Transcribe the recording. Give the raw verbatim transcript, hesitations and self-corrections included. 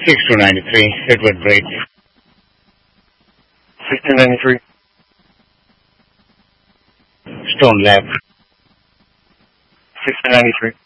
six two nine three, Edward Bridge. sixteen ninety-three. Stone Lab. sixteen ninety-three.